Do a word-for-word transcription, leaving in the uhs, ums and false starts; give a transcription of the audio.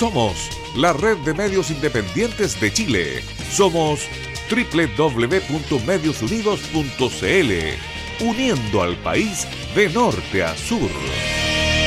Somos la red de medios independientes de Chile. Somos doble u doble u doble u punto medios unidos punto c l, uniendo al país de norte a sur.